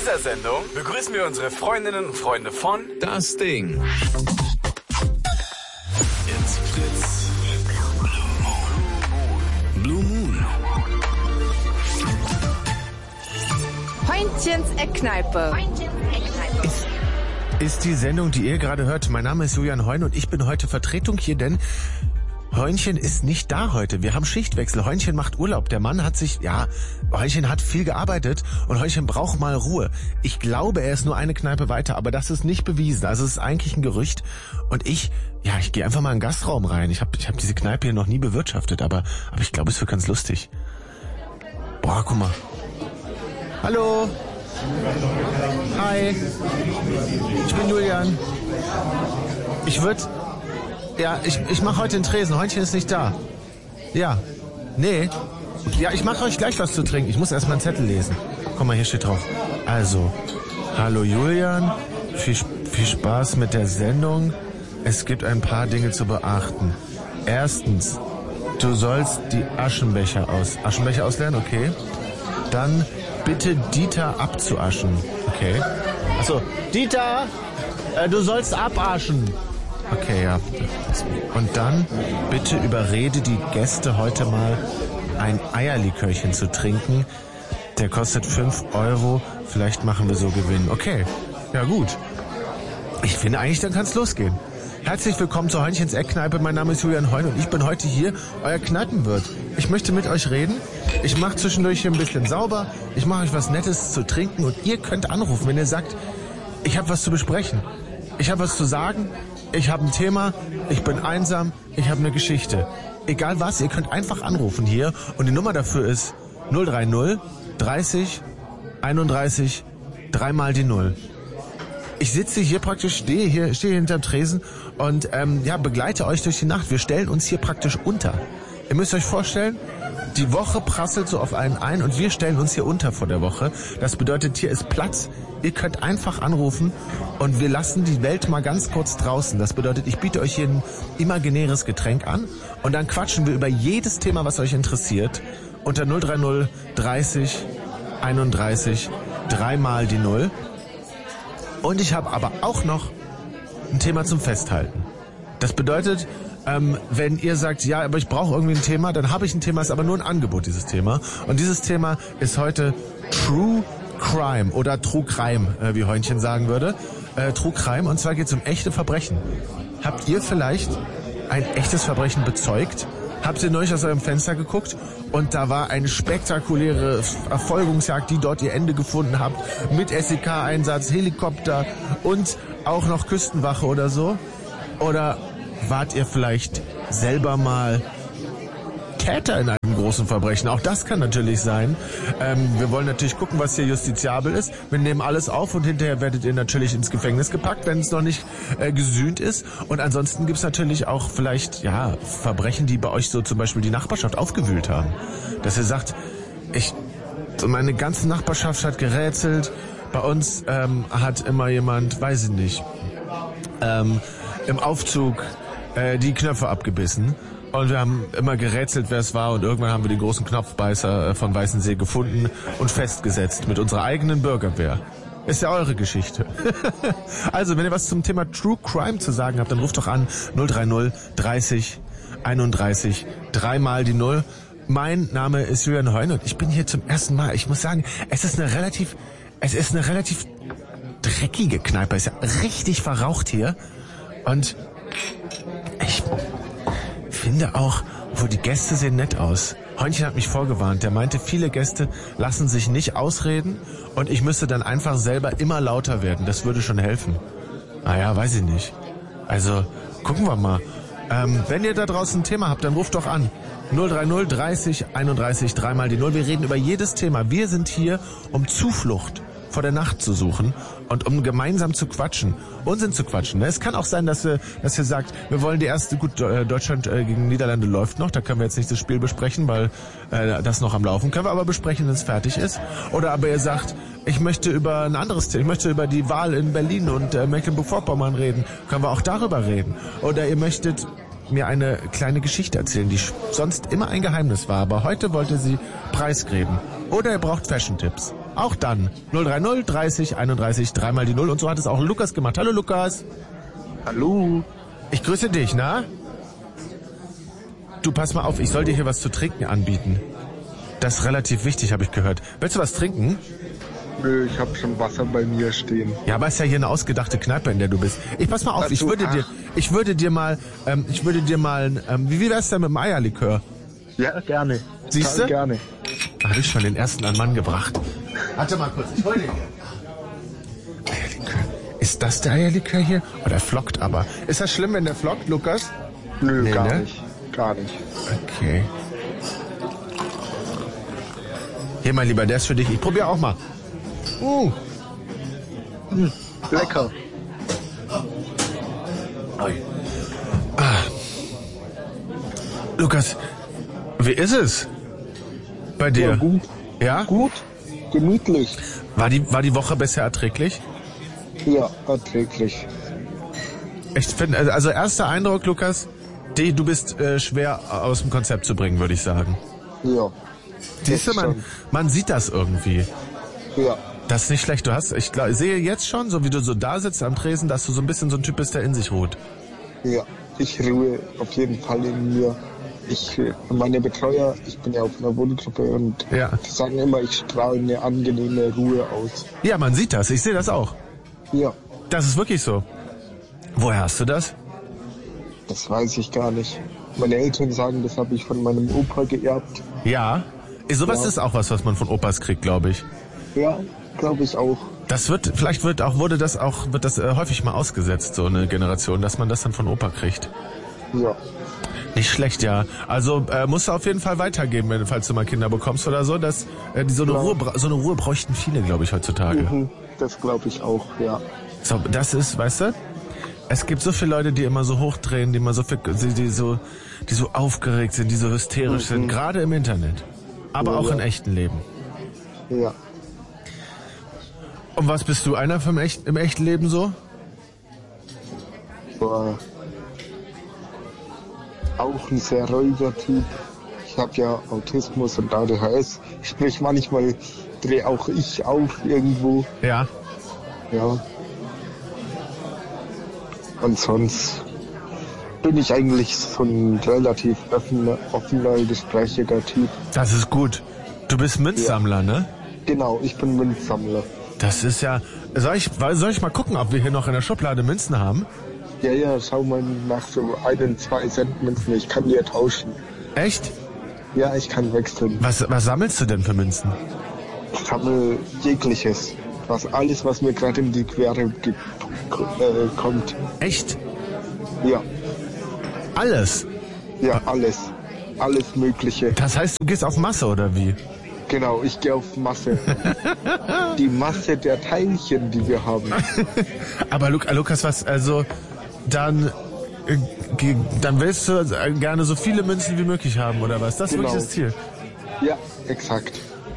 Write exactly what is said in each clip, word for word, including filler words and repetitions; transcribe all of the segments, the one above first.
dieser Sendung begrüßen wir unsere Freundinnen und Freunde von Das Ding. It's Fritz. Blue Moon. Heunchens Eckkneipe. Ist, ist die Sendung, die ihr gerade hört. Mein Name ist Julian Heun und ich bin heute Vertretung hier, denn Heunchen ist nicht da heute. Wir haben Schichtwechsel. Heunchen macht Urlaub. Der Mann hat sich, ja, Heunchen hat viel gearbeitet und Heunchen braucht mal Ruhe. Ich glaube, er ist nur eine Kneipe weiter, aber das ist nicht bewiesen. Also es ist eigentlich ein Gerücht. Und ich, ja, ich gehe einfach mal in den Gastraum rein. Ich habe ich hab diese Kneipe hier noch nie bewirtschaftet, aber, aber ich glaube, es wird ganz lustig. Boah, guck mal. Hallo. Hi. Ich bin Julian. Ich würde... Ja, ich, ich mache heute den Tresen. Heunchen ist nicht da. Ja. Nee. Ja, ich mache euch gleich was zu trinken. Ich muss erst mal einen Zettel lesen. Guck mal, hier steht drauf. Also, hallo Julian. Viel, viel Spaß mit der Sendung. Es gibt ein paar Dinge zu beachten. Erstens, du sollst die Aschenbecher aus... Aschenbecher ausleeren? Okay. Dann bitte Dieter abzuaschen. Okay. Achso, Dieter, äh, du sollst abaschen. Okay, ja. Und dann bitte überrede die Gäste heute mal ein Eierlikörchen zu trinken. Der kostet fünf Euro. Vielleicht machen wir so Gewinn. Okay, ja gut. Ich finde eigentlich, dann kann es losgehen. Herzlich willkommen zur Heunchens Eckkneipe. Mein Name ist Julian Heun und ich bin heute hier, euer Kneipenwirt. Ich möchte mit euch reden. Ich mache zwischendurch hier ein bisschen sauber. Ich mache euch was Nettes zu trinken und ihr könnt anrufen, wenn ihr sagt, ich habe was zu besprechen. Ich habe was zu sagen. Ich habe ein Thema, ich bin einsam, ich habe eine Geschichte. Egal was, ihr könnt einfach anrufen hier und die Nummer dafür ist null drei null dreißig einunddreißig dreimal die Null. Ich sitze hier praktisch, stehe hier, stehe hinterm Tresen und ähm, ja, begleite euch durch die Nacht. Wir stellen uns hier praktisch unter. Ihr müsst euch vorstellen, die Woche prasselt so auf einen ein und wir stellen uns hier unter vor der Woche. Das bedeutet, hier ist Platz. Ihr könnt einfach anrufen und wir lassen die Welt mal ganz kurz draußen. Das bedeutet, ich biete euch hier ein imaginäres Getränk an und dann quatschen wir über jedes Thema, was euch interessiert. Unter null drei null dreißig einunddreißig dreimal die Null. Und ich habe aber auch noch ein Thema zum Festhalten. Das bedeutet, ähm, wenn ihr sagt, ja, aber ich brauche irgendwie ein Thema, dann habe ich ein Thema, ist aber nur ein Angebot, dieses Thema. Und dieses Thema ist heute True Crime oder True Crime, äh, wie Heunchen sagen würde. Äh, True Crime, und zwar geht es um echte Verbrechen. Habt ihr vielleicht ein echtes Verbrechen bezeugt? Habt ihr neulich aus eurem Fenster geguckt und da war eine spektakuläre Verfolgungsjagd, die dort ihr Ende gefunden habt, mit S E K-Einsatz, Helikopter und auch noch Küstenwache oder so? Oder wart ihr vielleicht selber mal Täter in einem großen Verbrechen? Auch das kann natürlich sein. Ähm, wir wollen natürlich gucken, was hier justiziabel ist. Wir nehmen alles auf und hinterher werdet ihr natürlich ins Gefängnis gepackt, wenn es noch nicht äh, gesühnt ist. Und ansonsten gibt's natürlich auch vielleicht ja Verbrechen, die bei euch so zum Beispiel die Nachbarschaft aufgewühlt haben. Dass ihr sagt, ich, meine ganze Nachbarschaft hat gerätselt. Bei uns ähm, hat immer jemand, weiß ich nicht, ähm, im Aufzug äh, die Knöpfe abgebissen. Und wir haben immer gerätselt, wer es war. Und irgendwann haben wir den großen Knopfbeißer von Weißensee gefunden und festgesetzt mit unserer eigenen Bürgerwehr. Ist ja eure Geschichte. Also, wenn ihr was zum Thema True Crime zu sagen habt, dann ruft doch an null drei null dreißig einunddreißig dreimal die Null. Mein Name ist Julian Heun und ich bin hier zum ersten Mal. Ich muss sagen, es ist eine relativ, es ist eine relativ dreckige Kneipe. Es ist ja richtig verraucht hier. Und ich finde auch, wo die Gäste sehen nett aus. Heunchen hat mich vorgewarnt. Der meinte, viele Gäste lassen sich nicht ausreden und ich müsste dann einfach selber immer lauter werden. Das würde schon helfen. Naja, weiß ich nicht. Also, gucken wir mal. Ähm, wenn ihr da draußen ein Thema habt, dann ruft doch an. null drei null dreißig einunddreißig dreimal die Null. Wir reden über jedes Thema. Wir sind hier, um Zuflucht vor der Nacht zu suchen und um gemeinsam zu quatschen, Unsinn zu quatschen. Es kann auch sein, dass ihr, dass ihr sagt, wir wollen die erste, gut, Deutschland gegen Niederlande läuft noch, da können wir jetzt nicht das Spiel besprechen, weil äh, das noch am Laufen, können wir aber besprechen, wenn es fertig ist. Oder aber ihr sagt, ich möchte über ein anderes Thema, ich möchte über die Wahl in Berlin und äh, Mecklenburg-Vorpommern reden, können wir auch darüber reden. Oder ihr möchtet mir eine kleine Geschichte erzählen, die sonst immer ein Geheimnis war, aber heute wollte sie preisgeben. Oder ihr braucht Fashion-Tipps. auch dann. null drei null dreißig einunddreißig, dreimal die Null. Und so hat es auch Lukas gemacht. Hallo Lukas. Hallo. Ich grüße dich, na? Du, pass mal auf, ich soll dir hier was zu trinken anbieten. Das ist relativ wichtig, habe ich gehört. Willst du was trinken? Nö, ich habe schon Wasser bei mir stehen. Ja, aber ist ja hier eine ausgedachte Kneipe, in der du bist. Ich pass mal auf, ich würde dir, ich würde dir mal, ähm, ich würde dir mal, ähm, wie, wie wär's denn mit dem Eierlikör? Ja, gerne. Siehst du? Gerne. Da habe ich schon den ersten an Mann gebracht. Warte mal kurz, ich hol den. Eierlikör. Ist das der Eierlikör hier? Oh, der flockt aber. Ist das schlimm, wenn der flockt, Lukas? Nö, Nee, gar ne? nicht. Gar nicht. Okay. Hier, mein Lieber, der ist für dich. Ich probiere auch mal. Uh. Hm, lecker. Ah. Lukas, wie ist es bei dir? Ja, gut. Ja? Gut. Gemütlich. War die, war die Woche bisher erträglich? Ja, erträglich. Ich finde, also erster Eindruck, Lukas, die, du bist äh, schwer aus dem Konzept zu bringen, würde ich sagen. Ja. Siehst du, man, schon. man sieht das irgendwie. Ja. Das ist nicht schlecht. Du hast, ich glaub, sehe jetzt schon, so wie du so da sitzt am Tresen, dass du so ein bisschen so ein Typ bist, der in sich ruht. Ja. Ich ruhe auf jeden Fall in mir. Ich, meine Betreuer, ich bin ja auf einer Wohngruppe und Ja. die sagen immer, ich strahle eine angenehme Ruhe aus. Ja, man sieht das. Ich sehe das auch. Ja. Das ist wirklich so. Woher hast du das? Das weiß ich gar nicht. Meine Eltern sagen, das habe ich von meinem Opa geerbt. Ja. Sowas Ja. ist auch was, was man von Opas kriegt, glaube ich. Ja, glaube ich auch. Das wird, vielleicht wird auch, wurde das auch, wird das äh, häufig mal ausgesetzt, so eine Generation, dass man das dann von Opa kriegt. Ja. Nicht schlecht, ja. Also äh, musst du auf jeden Fall weitergeben, wenn, falls du mal Kinder bekommst oder so, dass äh, die so eine Ja. Ruhe, bra- so eine Ruhe bräuchten viele, glaube ich, heutzutage. Mhm, das glaube ich auch, ja. So, das ist, weißt du, es gibt so viele Leute, die immer so hochdrehen, die immer so viel, die, die so, die so aufgeregt sind, die so hysterisch sind, gerade im Internet, aber Ja, auch ja. im echten Leben. Ja. Und was bist du einer vom echt, im echten Leben so? War auch ein sehr ruhiger Typ. Ich habe ja Autismus und A D H S. Sprich, manchmal drehe auch ich auf irgendwo. Ja. Ja. Und sonst bin ich eigentlich so ein relativ offener, offener gesprächiger Typ. Das ist gut. Du bist Münzsammler, ne? Genau, ich bin Münzsammler. Das ist ja... Soll ich, soll ich mal gucken, ob wir hier noch in der Schublade Münzen haben? Ja, ja, schau mal nach so einen, zwei Cent Münzen. Ich kann die ja tauschen. Echt? Ja, ich kann wechseln. Was, was sammelst du denn für Münzen? Ich sammle jegliches. Was, alles, was mir gerade in die Quere gibt, äh, kommt. Echt? Ja, Alles? ja, alles. Alles Mögliche. Das heißt, du gehst auf Masse, oder wie? Genau, ich gehe auf Masse. Die Masse der Teilchen, die wir haben. Aber Lu- Lukas, was, also, dann, äh, ge- dann willst du äh, gerne so viele Münzen wie möglich haben, oder was? Das ist Genau. wirklich das Ziel. Ja, exakt.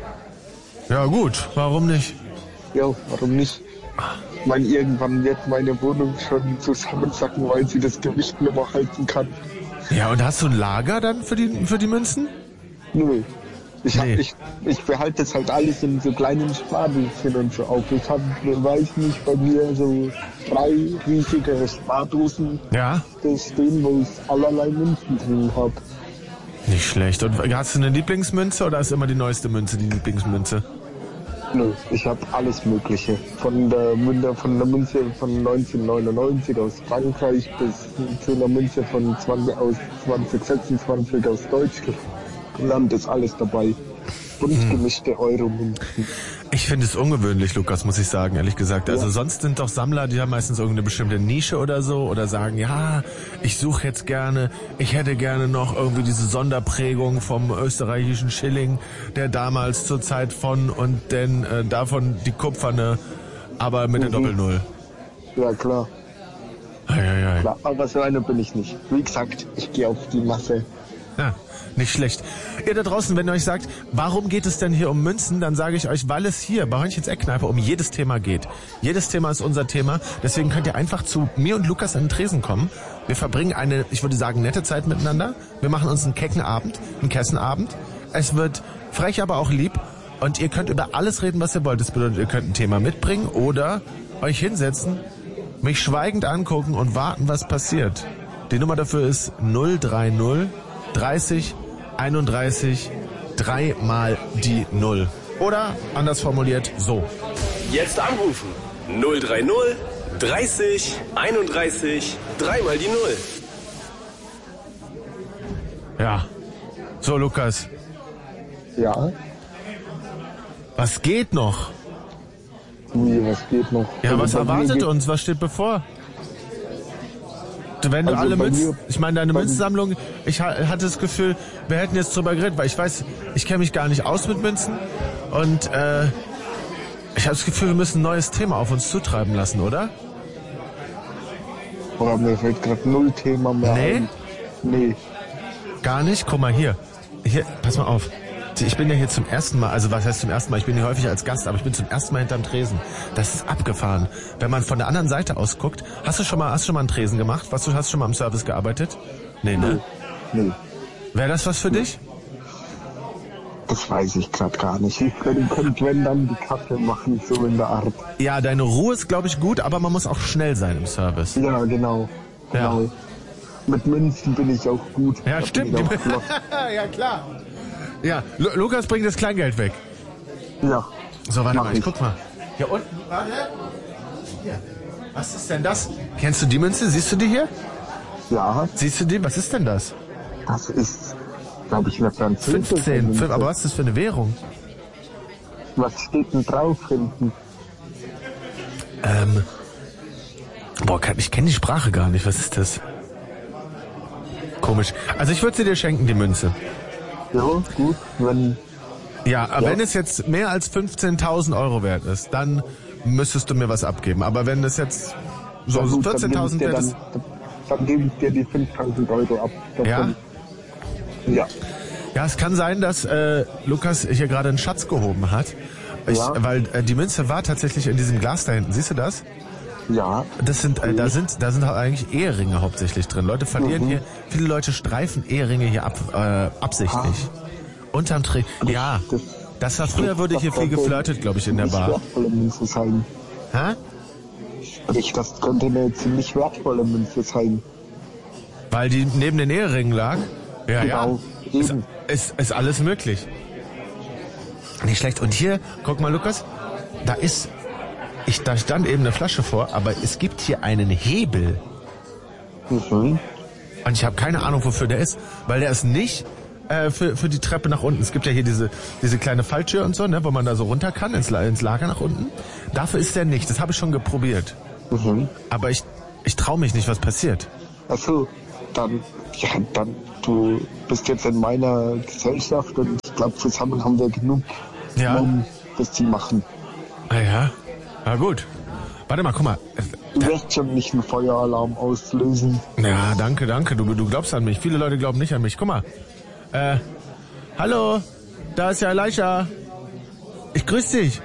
Ja gut, warum nicht? Ja, warum nicht? Ich meine, irgendwann wird meine Wohnung schon zusammensacken, weil sie das Gewicht nicht mehr halten kann. Ja, und hast du ein Lager dann für die, für die Münzen? Nö. Ich, hab, Nee. ich, ich behalte das halt alles in so kleinen Spardöschen und so auf. Ich habe, weiß nicht, bei mir so drei riesige Spardosen Ja. stehen, wo ich allerlei Münzen drin habe. Nicht schlecht. Und hast du eine Lieblingsmünze oder ist immer die neueste Münze die Lieblingsmünze? Nö, ich habe alles Mögliche. Von der, Münze, von der Münze von neunzehnhundertneunundneunzig aus Frankreich bis zu einer Münze von zwanzig, aus zwanzig sechsundzwanzig aus Deutschland. Land ist alles dabei. Bunt gemischte Euro-Münzen. Ich finde es ungewöhnlich, Lukas, muss ich sagen, ehrlich gesagt. Also Ja. sonst sind doch Sammler, die haben meistens irgendeine bestimmte Nische oder so oder sagen, ja, ich suche jetzt gerne, ich hätte gerne noch irgendwie diese Sonderprägung vom österreichischen Schilling, der damals zur Zeit von und denn äh, davon die kupferne, aber mit der Mhm. Doppelnull. Ja, klar. Ei, ei, ei. klar. Aber so einer bin ich nicht. Wie gesagt, ich gehe auf die Masse. Ja, nicht schlecht. Ihr da draußen, wenn ihr euch sagt, warum geht es denn hier um Münzen, dann sage ich euch, weil es hier bei Hörnchens Eckkneipe um jedes Thema geht. Jedes Thema ist unser Thema. Deswegen könnt ihr einfach zu mir und Lukas an den Tresen kommen. Wir verbringen eine, ich würde sagen, nette Zeit miteinander. Wir machen uns einen kecken Abend, einen Kessenabend. Es wird frech, aber auch lieb. Und ihr könnt über alles reden, was ihr wollt. Das bedeutet, ihr könnt ein Thema mitbringen oder euch hinsetzen, mich schweigend angucken und warten, was passiert. Die Nummer dafür ist null drei null dreißig einunddreißig drei mal die null. Oder anders formuliert so. Jetzt anrufen. null drei null dreißig einunddreißig drei mal die null. Ja. So, Lukas. Ja, Was geht noch? wie, was geht noch? Ja, Also was bei mir erwartet geht- uns? Was steht bevor? Du, Wenn du Also alle bei Münzen... mir- Ich meine, deine bei- Münzensammlung... Ich ha- hatte das Gefühl, wir hätten jetzt drüber geredet, weil ich weiß, ich kenne mich gar nicht aus mit Münzen. Und äh, ich habe das Gefühl, wir müssen ein neues Thema auf uns zutreiben lassen, oder? Boah, mir fällt gerade null Thema mehr Nee? ein. Nee. Gar nicht? Guck mal hier. Hier, pass mal auf. Ich bin ja hier zum ersten Mal, also was heißt zum ersten Mal? Ich bin hier häufig als Gast, aber ich bin zum ersten Mal hinterm Tresen. Das ist abgefahren. Wenn man von der anderen Seite aus guckt, hast du schon mal, hast du schon mal einen Tresen gemacht? Was, du hast schon mal im Service gearbeitet? Nee, ne? Nee. Wäre das was für dich? Das weiß ich gerade gar nicht. Ich könnte, könnte, wenn dann die Kaffee machen, so in der Art. Ja, deine Ruhe ist, glaube ich, gut, aber man muss auch schnell sein im Service. Ja, genau. Ja. Genau. Mit Münzen bin ich auch gut. Ja, Da stimmt. bin ich auch flott. Ja, klar. Ja, Lu Lukas bringt das Kleingeld weg. Ja. So, warte Mach mal, ich ich. guck mal. Hier unten, warte. Hier. Was ist denn das? Kennst du die Münze? Siehst du die hier? Ja, Siehst du die? Was ist denn das? das ist, glaube ich, eine französische fünfzehn. Münze. Fünf, aber was ist das für eine Währung? Was steht denn drauf hinten? Ähm. Boah, ich kenne die Sprache gar nicht. Was ist das? Komisch. Also ich würde sie dir schenken, die Münze. Ja, gut, wenn, Ja, aber Ja. wenn es jetzt mehr als fünfzehntausend Euro wert ist, dann müsstest du mir was abgeben. Aber wenn es jetzt so ja, gut, dann vierzehntausend gebe wert ich ist... dir dann, dann, dann gebe ich dir die fünftausend Euro ab. Ja? Ja. Ja, es kann sein, dass äh, Lukas hier gerade einen Schatz gehoben hat. Ich, Ja. Weil äh, die Münze war tatsächlich in diesem Glas da hinten. Siehst du das? Ja. Das sind, äh, da sind, da sind eigentlich Eheringe hauptsächlich drin. Leute verlieren Mhm. hier, viele Leute streifen Eheringe hier ab, äh, absichtlich. Unterm Tree. Ja. das- Das war früher, wurde hier viel geflirtet, glaube ich, in der Ziemlich Bar. wertvolle Münze sein. Hä? Sprich, das könnte eine ziemlich wertvolle Münze sein. Weil die neben den Eheringen lag? Ja, Genau, ja. Ist, eben. ist, ist alles möglich. Nicht schlecht. Und hier, guck mal, Lukas, da ist, ich, da stand eben eine Flasche vor, aber es gibt hier einen Hebel. Mhm. Und ich habe keine Ahnung, wofür der ist, weil der ist nicht äh, für, für die Treppe nach unten. Es gibt ja hier diese, diese kleine Falltür und so, ne, wo man da so runter kann, ins, La- ins Lager nach unten. Dafür ist der nicht. Das habe ich schon geprobiert. Mhm. Aber ich, ich traue mich nicht, was passiert. Achso, dann, ja, dann, du bist jetzt in meiner Gesellschaft und ich glaube, zusammen haben wir genug, Ja. um das zu machen. Ah ja, na gut. Warte mal, guck mal. Du wirst schon nicht einen Feueralarm auslösen. Ja, danke, danke. Du, du glaubst an mich. Viele Leute glauben nicht an mich. Guck mal. Äh, hallo, da ist ja Elisha. Ich grüße dich.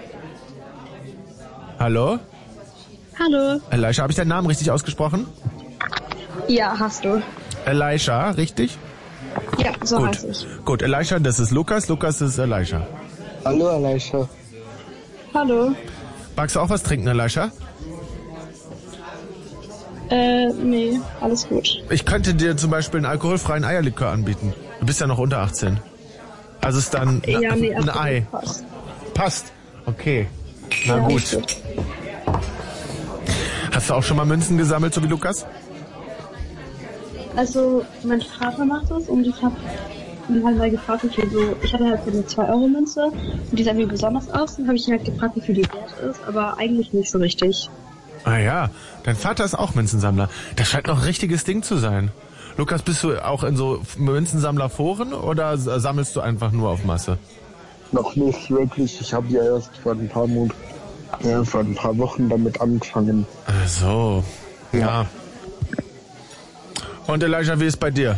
Hallo? Hallo. Elisha, habe ich deinen Namen richtig ausgesprochen? Ja, hast du. Elisha, richtig? Ja, so Gut. heiße ich. Gut, Elisha, das ist Lukas. Lukas ist Elisha. Hallo, Elisha. Hallo. Magst du auch was trinken, Elisha? Äh, nee, alles gut. Ich könnte dir zum Beispiel einen alkoholfreien Eierlikör anbieten. Du bist ja noch unter achtzehn. Also ist dann Ja, nee, ein absolut Ei. passt. Passt. Okay. Na Ja, gut. ist gut. Hast du auch schon mal Münzen gesammelt, so wie Lukas? Also, mein Vater macht das und ich habe ihn halt mal gefragt, wie viel so, ich hatte halt so eine zwei Euro Münze und die sah mir besonders aus, dann habe ich ihn halt gefragt, wie viel die wert ist, aber eigentlich nicht so richtig. Ah ja, dein Vater ist auch Münzensammler. Das scheint noch ein richtiges Ding zu sein. Lukas, bist du auch in so Münzensammlerforen oder sammelst du einfach nur auf Masse? Noch nicht wirklich. Ich habe ja erst vor ein paar Monaten, ja, vor ein paar Wochen damit angefangen. Ach so, ja. Und Elisha, wie ist bei dir?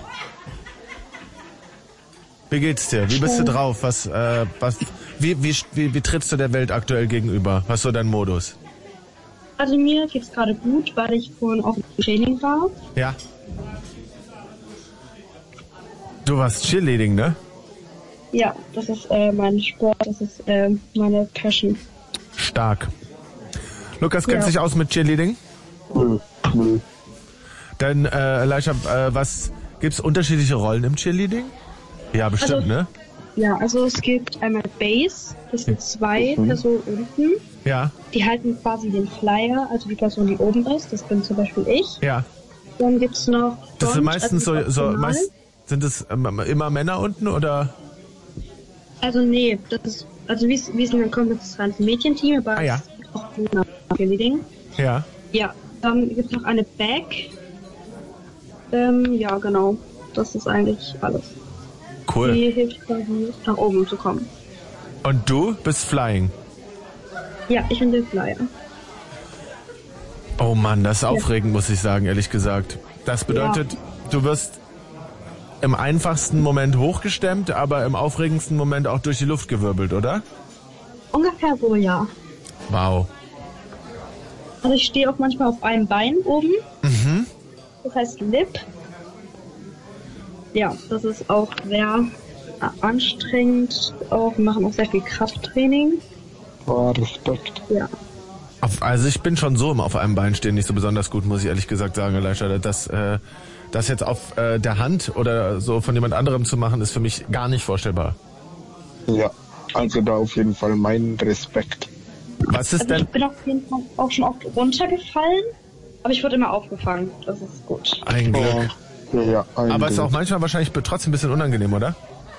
Wie geht's dir? Wie bist du drauf? Was, äh, was, wie, wie, wie, wie trittst du der Welt aktuell gegenüber? Was ist so dein Modus? Also mir geht's gerade gut, weil ich vorhin auf dem Training war. Ja. Du warst Cheerleading, ne? Ja, das ist äh, mein Sport, das ist äh, meine Passion. Stark. Lukas, kennst du Ja. dich aus mit Cheerleading? Nö, nö. Dann, äh, Elisha, äh, was, gibt's unterschiedliche Rollen im Cheerleading? Ja, bestimmt, Also- ne? Ja, also es gibt einmal Base, das sind zwei Mhm. Personen unten, Ja, die halten quasi den Flyer, also die Person, die oben ist, das bin zum Beispiel ich. ja. Dann gibt's noch Das sind Front, meistens also so, so optional. meist, sind es ähm, immer Männer unten oder? Also nee, das ist, also wie es wie es dann kommt, das ist ein Mädchenteam, aber Ah, ja. es gibt auch Männer Cheerleading. Ja. Ja, dann gibt's noch eine Back. Ähm, ja, genau. Das ist eigentlich alles. Cool. Die hilft quasi, nach oben zu kommen. Und du bist Flying. Ja, ich bin der Flyer. Oh Mann, das ist aufregend, muss ich sagen, ehrlich gesagt. Das bedeutet, du wirst im einfachsten Moment hochgestemmt, aber im aufregendsten Moment auch durch die Luft gewirbelt, oder? Ungefähr so, ja. Wow. Also ich stehe auch manchmal auf einem Bein oben. Mhm. Das heißt Lip. Ja, das ist auch sehr äh, anstrengend. Auch, wir machen auch sehr viel Krafttraining. Boah, Respekt. Ja. Auf, also ich bin schon so im auf einem Bein stehen nicht so besonders gut, muss ich ehrlich gesagt sagen, Elisha. Das, äh, das jetzt auf äh, der Hand oder so von jemand anderem zu machen, ist für mich gar nicht vorstellbar. Ja, also da auf jeden Fall mein Respekt. Was ist Also ich denn... bin auf jeden Fall auch schon oft runtergefallen, aber ich wurde immer aufgefangen. Das ist gut. Ein Glück. Ja, ja, ein Aber es ist Glück. auch manchmal wahrscheinlich trotzdem ein bisschen unangenehm, oder?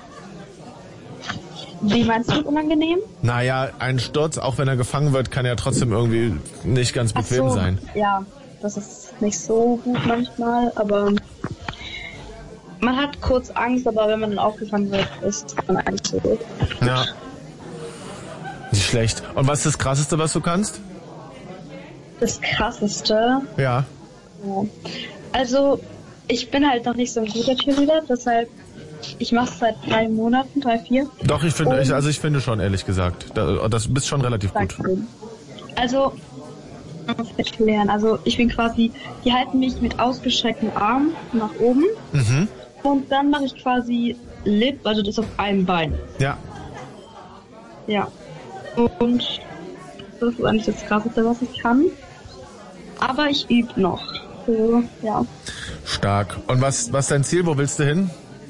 Wie meinst du unangenehm? Naja, ein Sturz, auch wenn er gefangen wird, kann ja trotzdem irgendwie nicht ganz Ach bequem so, sein. Ja, das ist nicht so gut manchmal, aber man hat kurz Angst, aber wenn man dann aufgefangen wird, ist man eigentlich so gut. Ja. Nicht schlecht. Und was ist das Krasseste, was du kannst? Das Krasseste, Ja. ja. Also ich bin halt noch nicht so ein guter Cheerleader, deshalb ich mache es seit drei Monaten, drei, vier. Doch, ich finde, Und- ich, also ich finde schon, ehrlich gesagt. Da, das bist schon relativ gut. Dankeschön. Also, was will ich lernen? Also, ich bin quasi, die halten mich mit ausgestreckten Armen nach oben Mhm. und dann mache ich quasi Lip, also das auf einem Bein. Ja. Ja. Und das ist eigentlich das Krasseste, was ich kann. Aber ich übe noch. So, ja. Stark. Und was, was ist dein Ziel? Wo willst du hin?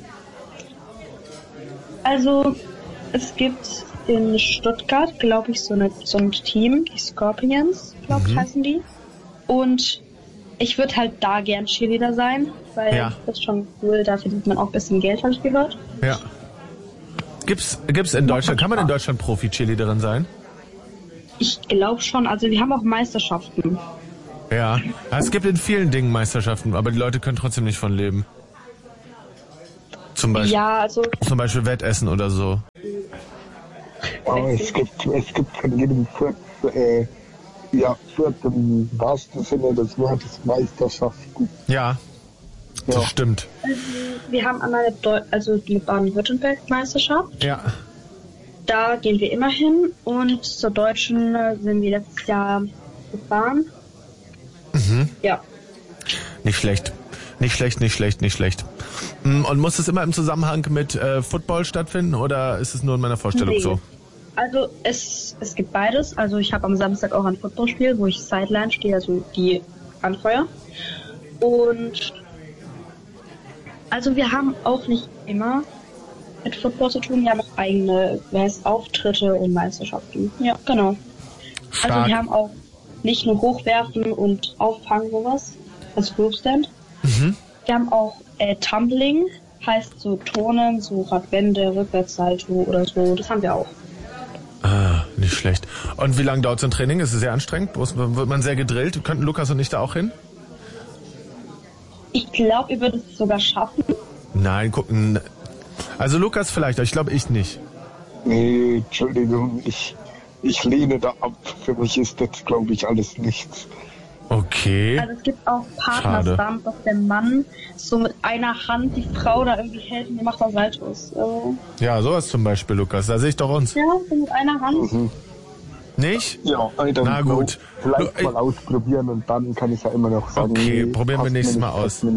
Also, es gibt in Stuttgart, glaube ich, so, eine, so ein Team, die Scorpions, glaube ich, heißen die. Und ich würde halt da gern Cheerleader sein, weil Ja. das ist schon cool, da verdient man auch ein bisschen Geld, habe ich gehört. Ja. Gibt's, gibt's in Deutschland, kann man in Deutschland Profi-Cheerleaderin sein? Ich glaube schon, also wir haben auch Meisterschaften. Ja. Es gibt in vielen Dingen Meisterschaften, aber die Leute können trotzdem nicht von leben. Zum Beispiel, Ja, also zum Beispiel Wettessen oder so. Aber es gibt, es gibt von jedem Fürth, äh, ja, Fürth im wahrsten Sinne des Wortes Meisterschaften. Ja. Das Ja. stimmt. wir haben einmal eine Deu also die Baden-Württemberg-Meisterschaft. Ja. Da gehen wir immer hin und zur Deutschen äh, sind wir letztes Jahr gefahren. Mhm. Ja. Nicht schlecht. Nicht schlecht, nicht schlecht, nicht schlecht. Mm, Und muss es immer im Zusammenhang mit äh, Football stattfinden oder ist es nur in meiner Vorstellung Nee. so? Also es, es gibt beides. Also ich habe am Samstag auch ein Footballspiel, wo ich Sideline stehe, also die anfeuer. Und also wir haben auch nicht immer mit Football zu tun, wir haben auch eigene, wie heißt, Auftritte und Meisterschaften. Ja, genau. Also Stark. wir haben auch nicht nur Hochwerfen und Auffangen sowas, also Ropestand. Mhm. Wir haben auch äh, Tumbling, heißt so Turnen, so Radwände, Rückwärtssalto oder so, das haben wir auch. Ah, nicht schlecht. Und wie lange dauert so ein Training? Ist es sehr anstrengend? Muss- Wird man sehr gedrillt? Könnten Lukas und ich da auch hin? Ich glaube, ihr würdet es sogar schaffen. Nein, gucken. Also Lukas vielleicht, aber ich glaube ich nicht. Nee, Entschuldigung, ich, ich lehne da ab. Für mich ist das, glaube ich, alles nichts. Okay. Also es gibt auch Schade. Partnerstand, dass der Mann so mit einer Hand die Frau da irgendwie hält und die macht auch Saltos. Also, Ja, sowas zum Beispiel, Lukas. Da sehe ich doch uns. ja, so mit einer Hand. Mhm. Nicht? Ja, I don't Na gut. know. Vielleicht Du, mal ausprobieren und dann kann ich ja immer noch sagen, Okay, nee, probieren wir passt mir nächstes nicht, Mal aus. passt mir nicht.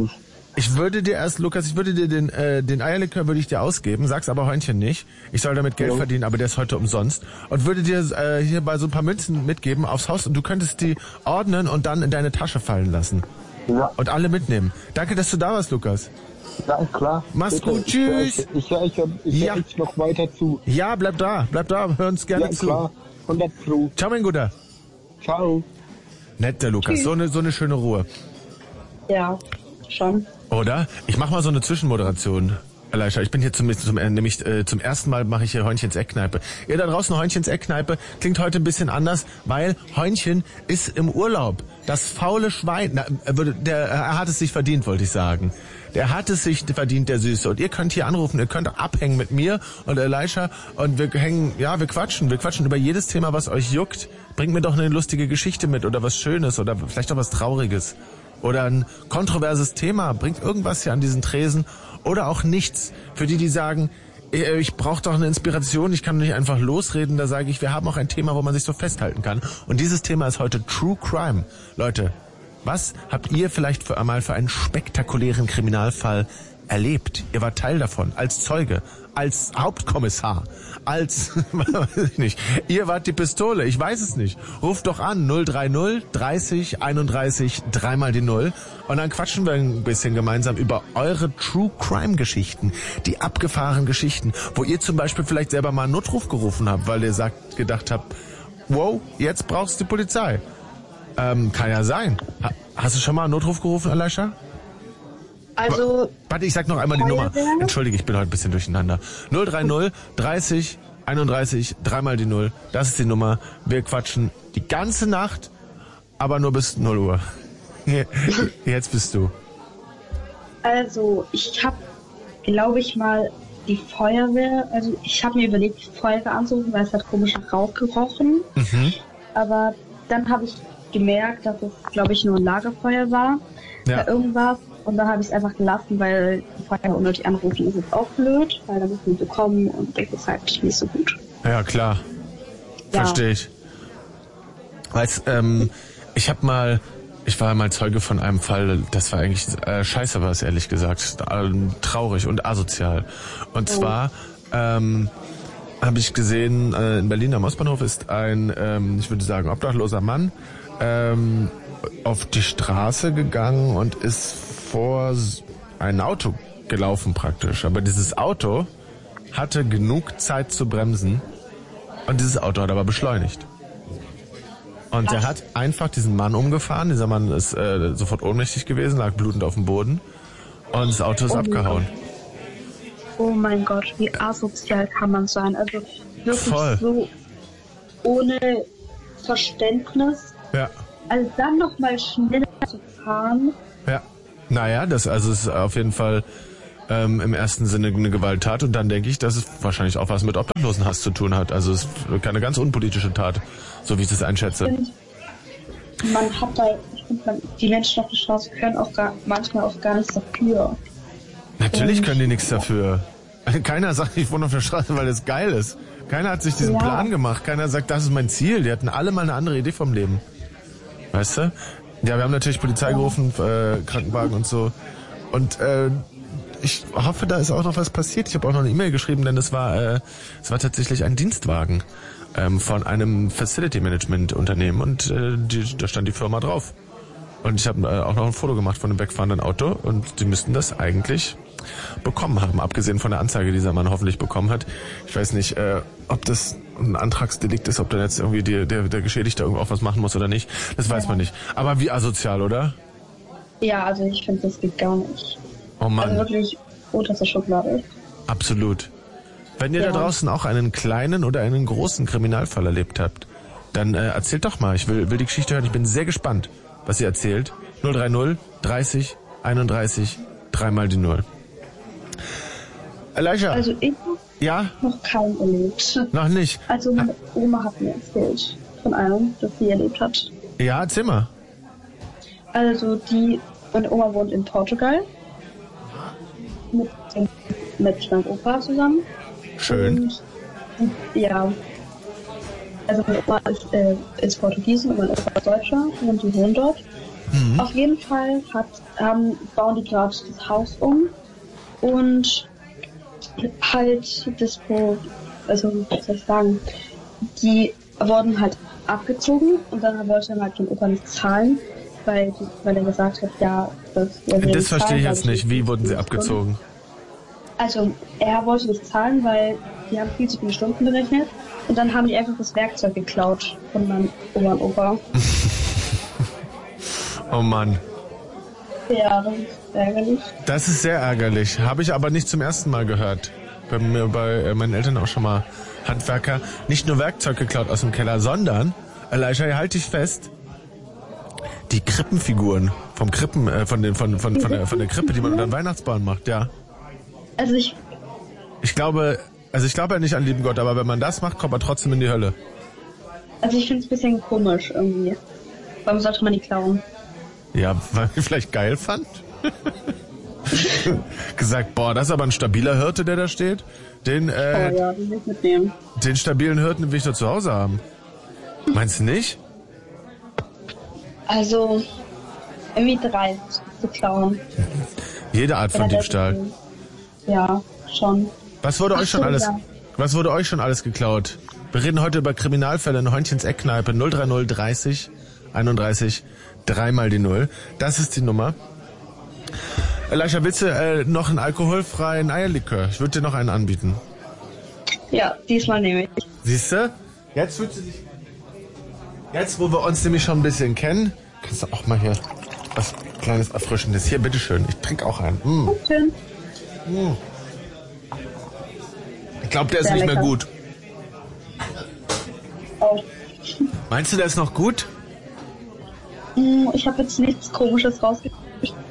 Ich würde dir erst, Lukas, ich würde dir den, äh, den Eierlikör würde ich dir ausgeben, sag's aber Hörnchen nicht. Ich soll damit Geld Ja. verdienen, aber der ist heute umsonst. Und würde dir äh, hier bei so ein paar Münzen mitgeben aufs Haus und du könntest die ordnen und dann in deine Tasche fallen lassen. Ja, Und alle mitnehmen. Danke, dass du da warst, Lukas. ja klar. Mach's Bitte, gut, ich hör tschüss. euch- Ich höre euch, ich Ja. hör euch noch weiter zu. Ja, bleib da, bleib da, hör uns gerne Ja, zu. klar. hundert Pro. Ciao, mein Guter. Ciao. Nett, der Lukas, so eine, so eine schöne Ruhe. Ja, schon. Oder? Ich mach mal so eine Zwischenmoderation. Elisha, ich bin hier zum, zum äh, nämlich äh, zum ersten Mal mache ich hier Hörnchens Eckkneipe. Ihr da draußen, Hörnchens Eckkneipe klingt heute ein bisschen anders, weil Hörnchen ist im Urlaub. Das faule Schwein, na, er würde- der, er hat es sich verdient, wollte ich sagen. Der hat es sich verdient, der Süße. Und ihr könnt hier anrufen, ihr könnt abhängen mit mir und Elisha und wir hängen, ja, wir quatschen, wir quatschen über jedes Thema, was euch juckt. Bringt mir doch eine lustige Geschichte mit oder was Schönes oder vielleicht auch was Trauriges. Oder ein kontroverses Thema, bringt irgendwas hier an diesen Tresen oder auch nichts. Für die, die sagen, äh, ich brauche doch eine Inspiration, ich kann nicht einfach losreden, da sage ich, wir haben auch ein Thema, wo man sich so festhalten kann. Und dieses Thema ist heute True Crime. Leute, was habt ihr vielleicht für einmal für einen spektakulären Kriminalfall erlebt? Ihr wart Teil davon, als Zeuge, als Hauptkommissar, als, weiß ich nicht, ihr wart die Pistole, ich weiß es nicht. Ruft doch an, null drei null, dreißig, einunddreißig, dreimal die Null und dann quatschen wir ein bisschen gemeinsam über eure True Crime Geschichten, die abgefahrenen Geschichten, wo ihr zum Beispiel vielleicht selber mal einen Notruf gerufen habt, weil ihr sagt, gedacht habt, wow, jetzt brauchst du die Polizei. Ähm, kann ja sein. Ha, hast du schon mal einen Notruf gerufen, Elisha? Also, Warte, ich sag noch einmal die Nummer. Feuerwehr? Entschuldige, ich bin heute ein bisschen durcheinander. null drei null, dreißig, einunddreißig, dreimal die Null. Das ist die Nummer. Wir quatschen die ganze Nacht, aber nur bis null Uhr. Jetzt bist du. also ich habe, glaube ich mal, die Feuerwehr, also ich habe mir überlegt, die Feuerwehr anzurufen, weil es hat komisch nach Rauch gerochen. Mhm. Aber dann habe ich gemerkt, dass es, glaube ich, nur ein Lagerfeuer war. Ja. Oder irgendwas. Und dann habe ich es einfach gelassen, weil die Feuerwehr unnötig anrufen ist jetzt auch blöd, weil da müssen wir bekommen und das ist halt nicht so gut. Ja, klar. Ja. Verstehe ich. Weißt, ähm, ich habe mal, ich war mal Zeuge von einem Fall, das war eigentlich äh, scheiße, war es ehrlich gesagt, äh, traurig und asozial. Und zwar ähm, habe ich gesehen, äh, in Berlin am Ostbahnhof ist ein, ähm, ich würde sagen, obdachloser Mann ähm, auf die Straße gegangen und ist vor ein Auto gelaufen praktisch. Aber dieses Auto hatte genug Zeit zu bremsen und dieses Auto hat aber beschleunigt. Und er hat einfach diesen Mann umgefahren. Dieser Mann ist äh, sofort ohnmächtig gewesen, lag blutend auf dem Boden und das Auto ist Oh abgehauen. Oh mein Gott, wie asozial kann man sein? Also wirklich Voll. so ohne Verständnis. Ja, Also dann nochmal schneller zu fahren. ja. Naja, das also ist auf jeden Fall ähm, im ersten Sinne eine Gewalttat und dann denke ich, dass es wahrscheinlich auch was mit Obdachlosenhass zu tun hat. Also es ist keine ganz unpolitische Tat, so wie ich das einschätze. Und man hat da, ich finde, man, die Menschen auf der Straße können auch gar, manchmal auch gar nichts dafür. Natürlich können die nichts dafür. Keiner sagt, ich wohne auf der Straße, weil das geil ist. Keiner hat sich diesen Ja. Plan gemacht. Keiner sagt, das ist mein Ziel. Die hatten alle mal eine andere Idee vom Leben. Weißt du? Ja, wir haben natürlich Polizei gerufen, äh, Krankenwagen und so. Und äh, ich hoffe, da ist auch noch was passiert. Ich habe auch noch eine E-Mail geschrieben, denn es war, äh, es war tatsächlich ein Dienstwagen ähm, von einem Facility Management Unternehmen und äh, die, da stand die Firma drauf. Und ich habe äh, auch noch ein Foto gemacht von einem wegfahrenden Auto und die müssten das eigentlich bekommen haben, abgesehen von der Anzeige, die dieser Mann hoffentlich bekommen hat. Ich weiß nicht, äh, ob das ein Antragsdelikt ist, ob dann jetzt irgendwie die, der, der Geschädigte irgendwo auch was machen muss oder nicht. Das weiß man nicht. Aber wie asozial, oder? Ja, also ich finde, das geht gar nicht. Oh Also Mann, wirklich unterste Schublade. absolut. Wenn ihr Ja. da draußen auch einen kleinen oder einen großen Kriminalfall erlebt habt, dann äh, erzählt doch mal. Ich will, will die Geschichte hören. Ich bin sehr gespannt, was ihr erzählt. null drei null, dreißig, einunddreißig, dreimal die Null. Elisha, Also ich ja, habe noch keinen erlebt. noch nicht. Also meine Oma hat mir erzählt von einem, das sie erlebt hat. Ja, erzähl mal. Also die, meine Oma wohnt in Portugal mit, dem- mit meinem Opa zusammen. Schön. Und, ja, also meine Oma ist, äh, ist Portugiesin und mein Opa ist Deutscher und die wohnen dort. Mhm. Auf jeden Fall hat, ähm, bauen die gerade das Haus um und halt das, also was soll ich sagen, die wurden halt abgezogen und dann wollte er halt den Opa nicht zahlen, weil, weil er gesagt hat, ja, das... Das verstehe ich jetzt nicht. Wie wurden sie abgezogen? Also, er wollte nicht zahlen, weil die haben viel zu viele Stunden berechnet und dann haben die einfach das Werkzeug geklaut von meinem Oma und Opa. Oh Mann. Ja, das ist ärgerlich. Das ist sehr ärgerlich. Habe ich aber nicht zum ersten Mal gehört. Bei mir, bei meinen Eltern auch schon mal Handwerker. Nicht nur Werkzeug geklaut aus dem Keller, sondern, Elijah, halt dich fest, die Krippenfiguren vom Krippen, äh, von den, von, von, von, der, von der Krippe, die man unter den Weihnachtsbaum macht, ja. Also ich... Ich glaube, also ich glaube ja nicht an lieben Gott, aber wenn man das macht, kommt man trotzdem in die Hölle. Also ich finde es ein bisschen komisch irgendwie. Warum sollte man die klauen? Ja, weil ich vielleicht geil fand. Gesagt, boah, das ist aber ein stabiler Hirte, der da steht. Den, äh, oh ja, den will ich mitnehmen. Den stabilen Hirten will ich doch zu Hause haben. Meinst du nicht? Also, irgendwie drei zu klauen. Jede Art von Diebstahl. Ja, schon. Was wurde Ach euch schon so, alles, ja. was wurde euch schon alles geklaut? Wir reden heute über Kriminalfälle in Heunchens Eckkneipe null drei null dreißig einunddreißig dreimal die Null. Das ist die Nummer. Elijah, willst du äh, noch einen alkoholfreien Eierlikör? Ich würde dir noch einen anbieten. Ja, diesmal nehme ich. Siehst du? Jetzt fühlst du dich... Jetzt, wo wir uns nämlich schon ein bisschen kennen, kannst du auch mal hier was kleines Erfrischendes. Hier, bitteschön. Ich trinke auch einen. Mm. Schön. Mm. Ich glaube, der ist Sehr nicht lecker. mehr gut. Oh. Meinst du, der ist noch gut? Ich habe jetzt nichts Komisches rausgekriegt.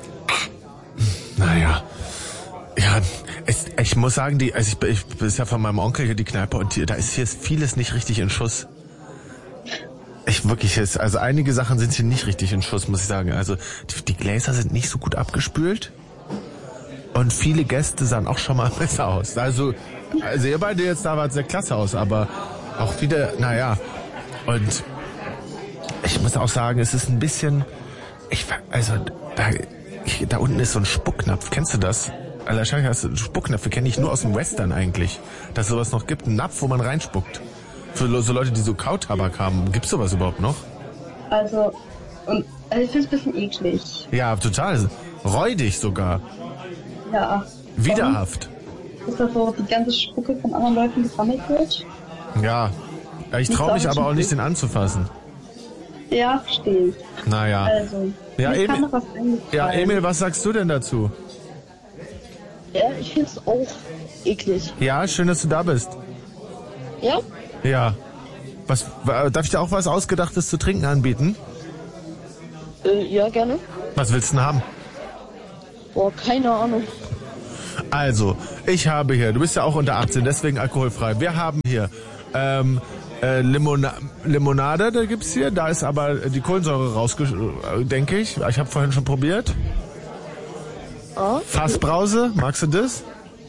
Naja. Ja, es, ich muss sagen, die, also ich, ich das ist ja von meinem Onkel hier die Kneipe und die, da ist hier vieles nicht richtig in Schuss. Ich wirklich, es, also einige Sachen sind hier nicht richtig in Schuss, muss ich sagen. Also die, die Gläser sind nicht so gut abgespült und viele Gäste sahen auch schon mal besser aus. Also, also ihr beide jetzt da wart sehr klasse aus, aber auch viele, naja. Und ich muss auch sagen, es ist ein bisschen, ich, also da, ich, da unten ist so ein Spucknapf, kennst du das? Wahrscheinlich hast du Spucknäpfe, kenne ich nur aus dem Western eigentlich, dass es sowas noch gibt, ein Napf, wo man reinspuckt. Für so Leute, die so Kautabak haben, gibt's sowas überhaupt noch? Also, und, also ich finde es ein bisschen eklig. Ja, total. Räudig sogar. Ja. Widerhaft. Und ist das so, die ganze Spucke von anderen Leuten gesammelt wird? Ja. Ich traue mich aber auch nicht, den anzufassen. Ja, verstehe ich. Naja. Also, ja, mir kann Emil, noch was eingefallen. ja, Emil, was sagst du denn dazu? Ja, ich finde es auch eklig. Ja, schön, dass du da bist. Ja? Ja. Was, darf ich dir auch was Ausgedachtes zu trinken anbieten? Äh, ja, gerne. Was willst du denn haben? Boah, keine Ahnung. Also, ich habe hier, du bist ja auch unter achtzehn, deswegen alkoholfrei. Wir haben hier ähm, äh, Limona Limonade, da gibt's hier. Da ist aber die Kohlensäure rausge... denke ich. Ich habe vorhin schon probiert. Ah? Fassbrause, magst du das?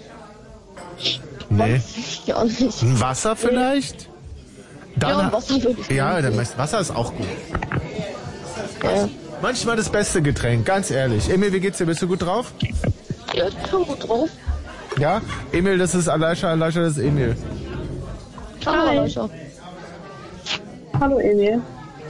Nee. Ja, nicht. Ein Wasser vielleicht? Dann, Ja, Wasser würde ich Ja, nehmen. dann Wasser ist auch gut. Ja. Manchmal das beste Getränk, ganz ehrlich. Emil, wie geht's dir? Bist du gut drauf? Ja, ich bin gut drauf. Ja? Emil, das ist Elijah, Elijah, das ist Emil. Hallo, Hi. Elijah. Hallo Emil.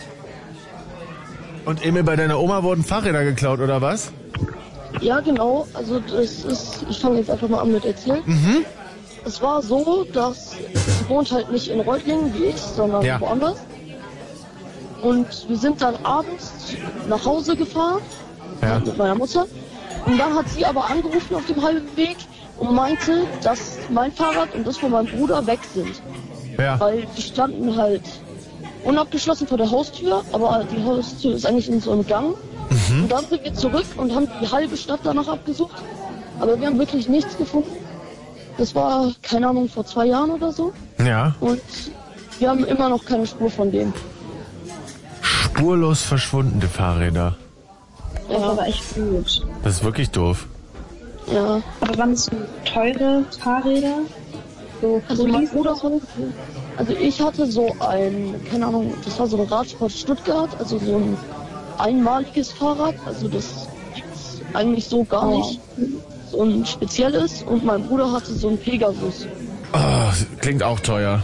Und Emil, bei deiner Oma wurden Fahrräder geklaut, oder was? Ja, genau. Also das ist, ich fange jetzt einfach mal an mit erzählen. Mhm. Es war so, dass sie wohnt halt nicht in Reutlingen wie ich, sondern Ja. woanders. Und wir sind dann abends nach Hause gefahren Ja. mit meiner Mutter. Und dann hat sie aber angerufen auf dem halben Weg und meinte, dass mein Fahrrad und das von meinem Bruder weg sind. Ja. Weil die standen halt unabgeschlossen vor der Haustür, aber die Haustür ist eigentlich in so einem Gang. Mhm. Und dann sind wir zurück und haben die halbe Stadt danach abgesucht. Aber wir haben wirklich nichts gefunden. Das war, keine Ahnung, vor zwei Jahren oder so. Ja. Und wir haben immer noch keine Spur von denen. Spurlos verschwunden, die Fahrräder. Das Ja. war aber echt gut. Das ist wirklich doof. Ja. Aber waren das so teure Fahrräder? So Also mein Fullies Bruder, oder so? also ich hatte so ein, keine Ahnung, das war so ein Radsport Stuttgart, also so ein einmaliges Fahrrad, also das gibt's eigentlich so gar Oh. nicht. So ein spezielles und mein Bruder hatte so einen Pegasus. Oh, klingt auch teuer.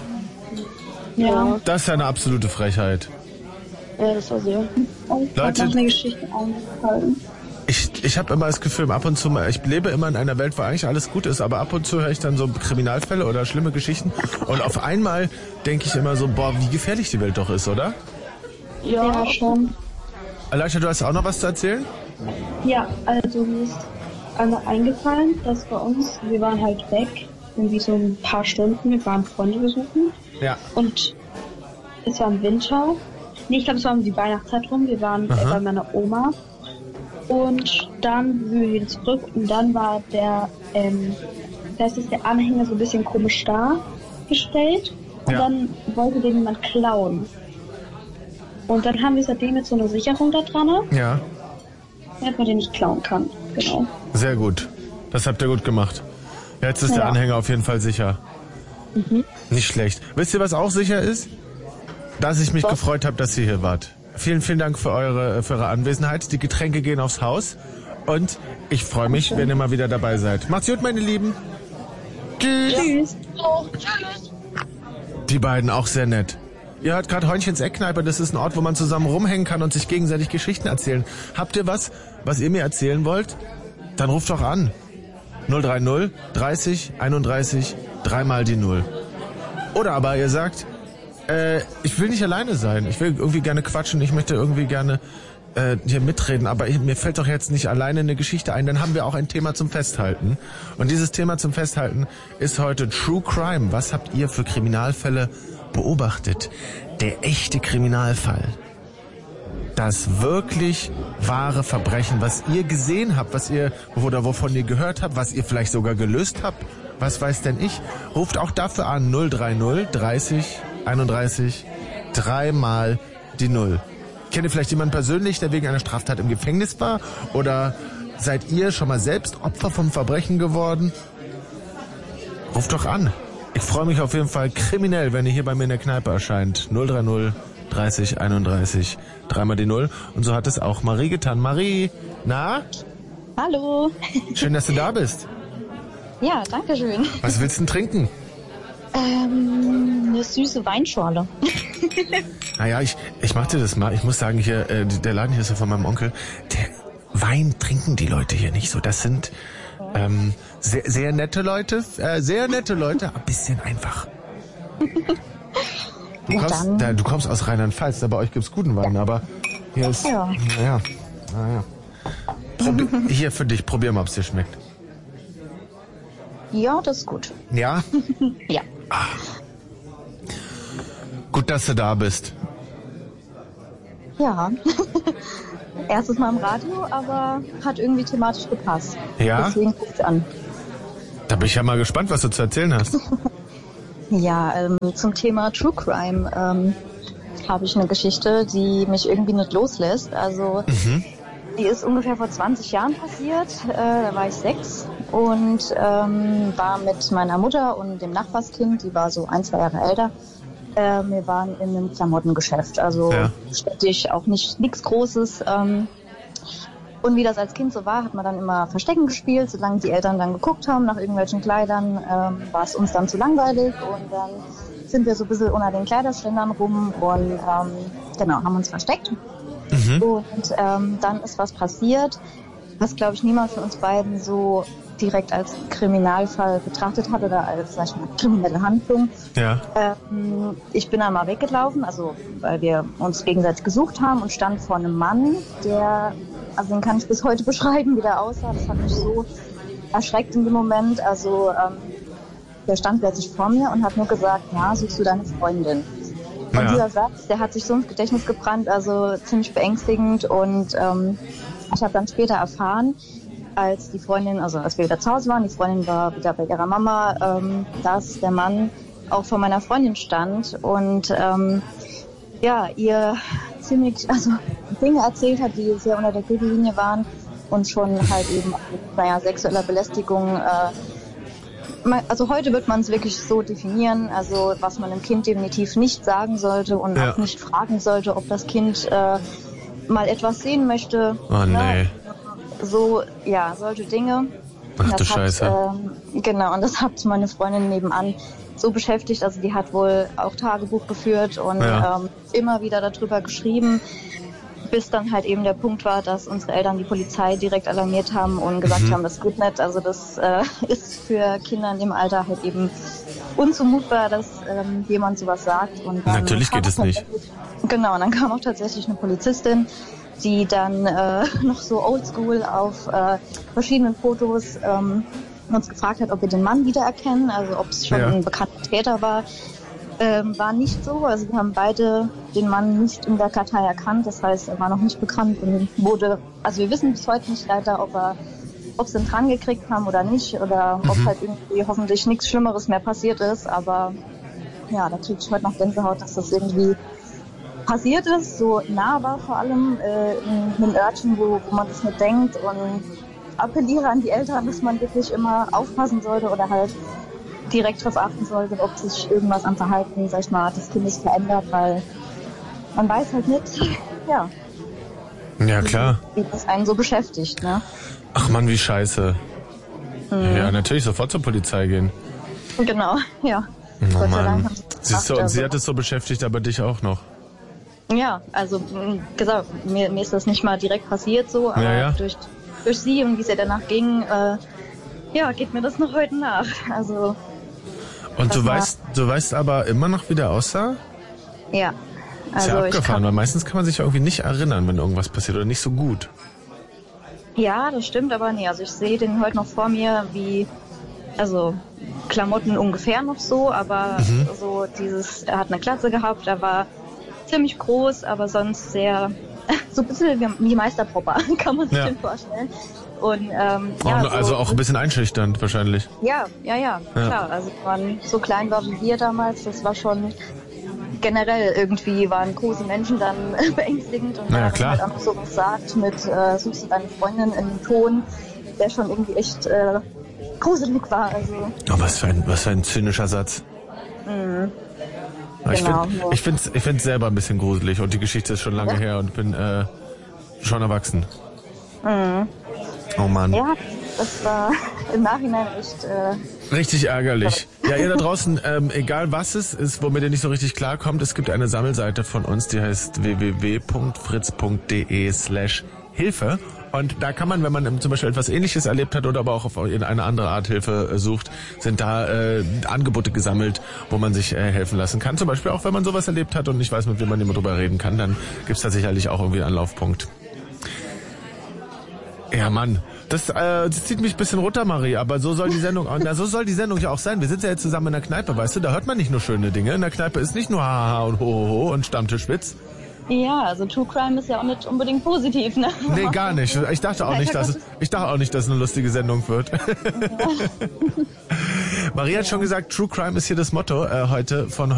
Ja. Das ist ja eine absolute Frechheit. Ja, das war sehr. Oh, ich hab Leute- noch eine Geschichte eingefallen. Ich, ich habe immer das Gefühl, ab und zu mal, ich lebe immer in einer Welt, wo eigentlich alles gut ist, aber ab und zu höre ich dann so Kriminalfälle oder schlimme Geschichten und auf einmal denke ich immer so, boah, wie gefährlich die Welt doch ist, oder? Ja, Ja, schon. Alexa, du hast auch noch was zu erzählen? Ja, also mir ist einmal eingefallen, dass bei uns, wir waren halt weg, irgendwie so ein paar Stunden, wir waren Freunde besuchen Ja. und es war im Winter. Nee, ich glaube, es war um die Weihnachtszeit rum, wir waren äh, bei meiner Oma und dann sind wir wieder zurück und dann war der, ähm, das ist der Anhänger so ein bisschen komisch dargestellt und Ja. dann wollte den jemand klauen. Und dann haben wir seitdem jetzt so eine Sicherung da dran, Ja, damit man den nicht klauen kann. Genau. sehr gut. Das habt ihr gut gemacht. Jetzt ist der Ja. Anhänger auf jeden Fall sicher. Nicht schlecht. Wisst ihr, was auch sicher ist? Dass ich mich Was? gefreut habe, dass ihr hier wart. Vielen, vielen Dank für eure, für eure Anwesenheit. Die Getränke gehen aufs Haus. Und ich freue mich, wenn ihr mal wieder dabei seid. Macht's gut, meine Lieben. Tschüss. Tschüss. Oh, tschüss. Die beiden auch sehr nett. Ihr hört gerade Heunchen's Eckkneipe. Das ist ein Ort, wo man zusammen rumhängen kann und sich gegenseitig Geschichten erzählen. Habt ihr was, was ihr mir erzählen wollt? Dann ruft doch an. null drei null dreißig einunddreißig dreimal die Null. Oder aber ihr sagt, äh, ich will nicht alleine sein. Ich will irgendwie gerne quatschen. Ich möchte irgendwie gerne äh, hier mitreden. Aber ich, mir fällt doch jetzt nicht alleine eine Geschichte ein. Dann haben wir auch ein Thema zum Festhalten. Und dieses Thema zum Festhalten ist heute True Crime. Was habt ihr für Kriminalfälle beobachtet? Der echte Kriminalfall. Das wirklich wahre Verbrechen, was ihr gesehen habt, was ihr oder wovon ihr gehört habt, was ihr vielleicht sogar gelöst habt, was weiß denn ich, ruft auch dafür an null drei null dreißig einunddreißig dreimal die Null. Kennt ihr vielleicht jemanden persönlich, der wegen einer Straftat im Gefängnis war? Oder seid ihr schon mal selbst Opfer vom Verbrechen geworden? Ruft doch an. Ich freue mich auf jeden Fall kriminell, wenn ihr hier bei mir in der Kneipe erscheint. null drei null dreißig einunddreißig dreimal die Null. Und so hat es auch Marie getan. Marie, na? Hallo. Schön, dass du da bist. Ja, danke schön. Was willst du denn trinken? Ähm, eine süße Weinschorle. Naja, ich, ich mach dir das mal. Ich muss sagen, hier, äh, der Laden hier ist ja von meinem Onkel. Der Wein trinken die Leute hier nicht so. Das sind ähm, sehr, sehr nette Leute, äh, sehr nette Leute, ein bisschen einfach. Du Ja, kommst, dann. da, du kommst aus Rheinland-Pfalz, da bei euch gibt's guten Wein, aber hier ist, Ja. naja, naja. Probi hier für dich, probier mal, ob's dir schmeckt. Ja, das ist gut. Ja? Ja. Gut, dass du da bist. Ja. Erstes Mal im Radio, aber hat irgendwie thematisch gepasst. Ja? Deswegen ruft an. Da bin ich ja mal gespannt, was du zu erzählen hast. Ja, ähm, zum Thema True Crime ähm, habe ich eine Geschichte, die mich irgendwie nicht loslässt. Also die ist ungefähr vor zwanzig Jahren passiert. Äh, da war ich sechs und ähm, war mit meiner Mutter und dem Nachbarskind, die war so ein, zwei Jahre älter. Äh, wir waren in einem Klamottengeschäft, also Ja. städtisch, auch nicht nichts Großes. Ähm, und wie das als Kind so war, hat man dann immer Verstecken gespielt, solange die Eltern dann geguckt haben nach irgendwelchen Kleidern, ähm, war es uns dann zu langweilig und dann sind wir so ein bisschen unter den Kleiderständern rum und ähm, genau, haben uns versteckt. Mhm. Und ähm, dann ist was passiert, was glaube ich niemand von uns beiden so direkt als Kriminalfall betrachtet hat oder als, sag ich mal, kriminelle Handlung. Ja. Ähm, ich bin einmal weggelaufen, also weil wir uns gegenseitig gesucht haben und stand vor einem Mann, der, also den kann ich bis heute beschreiben, wie der aussah. Das hat mich so erschreckt in dem Moment. Also ähm, der stand plötzlich vor mir und hat nur gesagt, ja, suchst du deine Freundin? Und Ja. dieser Satz, der hat sich so ins Gedächtnis gebrannt, also ziemlich beängstigend. Und ähm, ich habe dann später erfahren, als die Freundin, also als wir wieder zu Hause waren, die Freundin war wieder bei ihrer Mama, ähm, dass der Mann auch vor meiner Freundin stand und ähm, ja, ihr ziemlich, also Dinge erzählt hat, die sehr unter der Gürtellinie waren und schon halt eben, naja, sexueller Belästigung. Äh, man, also heute wird man es wirklich so definieren, also was man dem Kind definitiv nicht sagen sollte und Ja. auch nicht fragen sollte, ob das Kind äh, mal etwas sehen möchte. Oh nee. Ne? So, ja, solche Dinge. Ach das du Scheiße. Hat, ähm, genau, und das hat meine Freundin nebenan so beschäftigt. Also die hat wohl auch Tagebuch geführt und Ja. ähm, immer wieder darüber geschrieben, bis dann halt eben der Punkt war, dass unsere Eltern die Polizei direkt alarmiert haben und gesagt Mhm. haben, das geht nicht. Also das äh, ist für Kinder in dem Alter halt eben unzumutbar, dass ähm, jemand sowas sagt. Und dann Natürlich kam geht es auch nicht. tatsächlich- Genau, und dann kam auch tatsächlich eine Polizistin, die dann äh, noch so oldschool auf äh, verschiedenen Fotos ähm, uns gefragt hat, ob wir den Mann wiedererkennen, also ob es schon Ja. ein bekannter Täter war. Ähm, war nicht so, also wir haben beide den Mann nicht in der Kartei erkannt, das heißt, er war noch nicht bekannt und wurde, also wir wissen bis heute nicht leider, ob er, ob sie ihn dran gekriegt haben oder nicht, oder ob Mhm. halt irgendwie hoffentlich nichts Schlimmeres mehr passiert ist, aber ja, da kriege ich heute noch Gänsehaut, dass das irgendwie passiert ist, so nah war vor allem äh, in einem Örtchen, wo, wo man das nicht denkt, und appelliere an die Eltern, dass man wirklich immer aufpassen sollte oder halt direkt darauf achten sollte, ob sich irgendwas am Verhalten, sag ich mal, des Kindes verändert, weil man weiß halt nicht, ja, Ja, klar. wie das einen so beschäftigt, ne? Ach Mann, wie scheiße. Mhm. Ja, natürlich sofort zur Polizei gehen. Genau, ja. Oh Gott sei Dank Mann. haben sie das Siehst du, gemacht, und sie also- hat es so beschäftigt, aber dich auch noch. Ja, also mh, gesagt, mir, mir ist das nicht mal direkt passiert so, aber Ja, ja. durch durch sie und wie es ihr danach ging, äh, ja, geht mir das noch heute nach. Also Und Das du war- weißt, du weißt aber immer noch, wie der aussah? ja, Ist also ja ich abgefahren, kann, weil meistens kann man sich irgendwie nicht erinnern, wenn irgendwas passiert oder nicht so gut. ja, das stimmt, aber nee, also ich sehe den heute noch vor mir, wie, also Klamotten ungefähr noch so, aber Mhm. so dieses, er hat eine Glatze gehabt, er war ziemlich groß, aber sonst sehr, so ein bisschen wie, wie Meisterpropper, kann man sich Ja. den vorstellen. Und ähm, Auch, ja, noch- also so, auch ein bisschen einschüchternd wahrscheinlich. Ja, ja, ja, Ja. klar. Also wenn man so klein war wie wir damals, das war schon generell irgendwie, waren große Menschen dann beängstigend, und Na ja, wenn man klar. halt auch noch sowas sagt mit äh, suchst du deine Freundin in einem Ton, der schon irgendwie echt äh, gruselig war. Also Oh, was für ein, was für ein zynischer Satz. mh, Aber ich Genau, finde ja. ich find's, ich find's selber ein bisschen gruselig und die Geschichte ist schon lange Ja. her und bin äh, schon erwachsen. mh. Oh Mann. Ja, das war im Nachhinein echt äh, Richtig ärgerlich. Ja, ihr da draußen, ähm, egal was es ist, womit ihr nicht so richtig klarkommt, es gibt eine Sammelseite von uns, die heißt w w w punkt fritz punkt d e slash Hilfe. Und da kann man, wenn man zum Beispiel etwas Ähnliches erlebt hat oder aber auch auf eine andere Art Hilfe äh, sucht, sind da äh, Angebote gesammelt, wo man sich äh, helfen lassen kann. Zum Beispiel auch, wenn man sowas erlebt hat und nicht weiß, mit wem man immer drüber reden kann, dann gibt's da sicherlich auch irgendwie einen Anlaufpunkt. Ja, Mann. Das, äh, das zieht mich ein bisschen runter, Marie, aber so soll die Sendung, na, so soll die Sendung ja auch sein. Wir sitzen ja jetzt zusammen in der Kneipe, weißt du, da hört man nicht nur schöne Dinge. In der Kneipe ist nicht nur Haha und Hohoho und Stammtischwitz. ja, also True Crime ist ja auch nicht unbedingt positiv, ne? Nee, gar nicht. Ich dachte auch nicht, dass es, ich dachte auch nicht, dass es eine lustige Sendung wird. Marie hat schon gesagt, True Crime ist hier das Motto äh, heute von